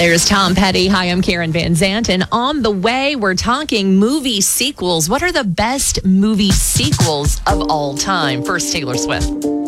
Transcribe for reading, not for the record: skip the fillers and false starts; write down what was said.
There's Tom Petty. Hi, I'm Karen Van Zant. And on the way, we're talking movie sequels. What are the best movie sequels of all time? First, Taylor Swift.